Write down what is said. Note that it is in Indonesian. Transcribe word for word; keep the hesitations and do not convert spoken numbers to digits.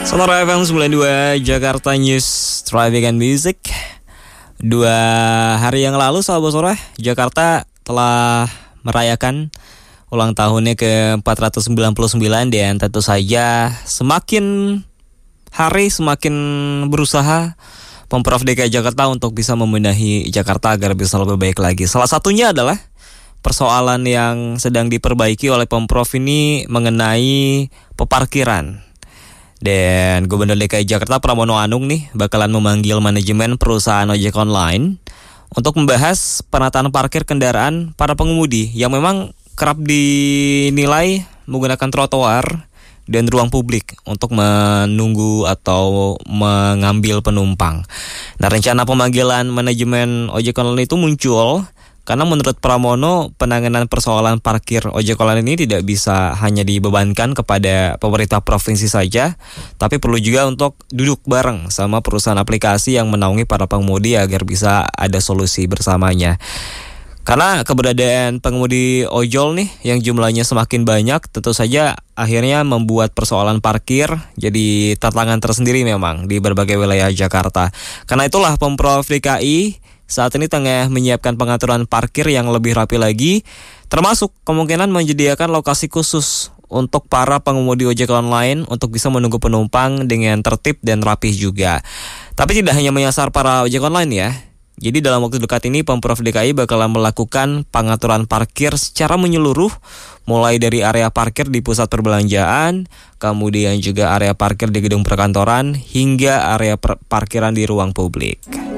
Sonora F M sembilan puluh dua Jakarta News Traffic and Music. Dua hari yang lalu sahabat sore, Jakarta telah merayakan ulang tahunnya ke empat ratus sembilan puluh sembilan. Dan tentu saja semakin hari semakin berusaha Pemprov D K I Jakarta untuk bisa membenahi Jakarta agar bisa lebih baik lagi. Salah satunya adalah persoalan yang sedang diperbaiki oleh Pemprov ini mengenai peparkiran. Dan Gubernur D K I Jakarta Pramono Anung nih bakalan memanggil manajemen perusahaan ojek online untuk membahas penataan parkir kendaraan para pengemudi yang memang kerap dinilai menggunakan trotoar dan ruang publik untuk menunggu atau mengambil penumpang. Nah, rencana pemanggilan manajemen ojek online itu muncul karena menurut Pramono, penanganan persoalan parkir ojek online ini tidak bisa hanya dibebankan kepada pemerintah provinsi saja, tapi perlu juga untuk duduk bareng sama perusahaan aplikasi yang menaungi para pengemudi agar bisa ada solusi bersamanya. Karena keberadaan pengemudi ojol nih yang jumlahnya semakin banyak, tentu saja akhirnya membuat persoalan parkir jadi tantangan tersendiri memang di berbagai wilayah Jakarta. Karena itulah Pemprov D K I saat ini tengah menyiapkan pengaturan parkir yang lebih rapi lagi, termasuk kemungkinan menyediakan lokasi khusus untuk para pengemudi ojek online untuk bisa menunggu penumpang dengan tertib dan rapih juga. Tapi tidak hanya menyasar para ojek online ya. Jadi dalam waktu dekat ini Pemprov D K I bakalan melakukan pengaturan parkir secara menyeluruh, mulai dari area parkir di pusat perbelanjaan, kemudian juga area parkir di gedung perkantoran, hingga area per- parkiran di ruang publik.